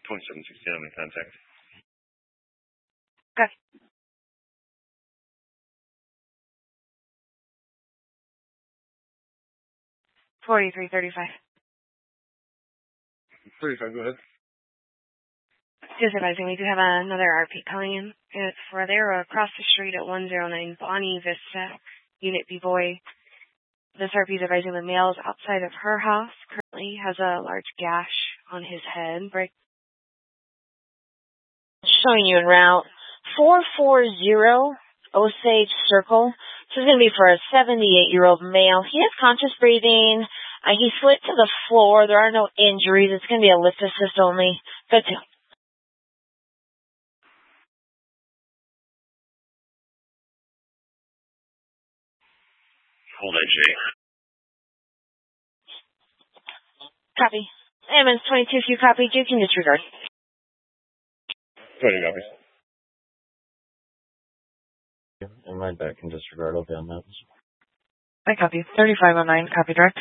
2716, I'm in contact. Okay. 4335. 35, go ahead. Just advising, we do have another RP calling in. It's for there across the street at 109 Bonnie Vista, Unit B-Boy. This RP is advising the male is outside of her house. Currently has a large gash on his head. Showing you en route 440 Osage Circle. This is going to be for a 78-year-old male. He has conscious breathing. He slid to the floor. There are no injuries. It's going to be a lift assist only. Good to Hold that, Jay. copy. MS 22, if you copied, you can disregard. 20 copies. And my back can disregard. Okay on that. I copy. 3509, copy direct.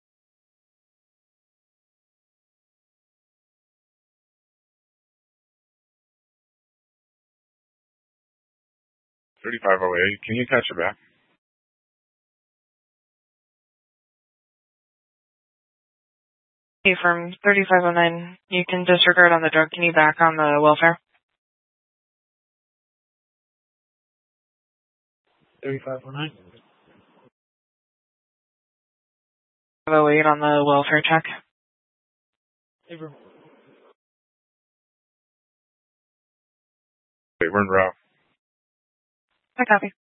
3508, can you catch her back? From 3509, you can disregard on the drug. Can you back on the welfare? 3509. 508 on the welfare check. Wait, we're in route. I copy.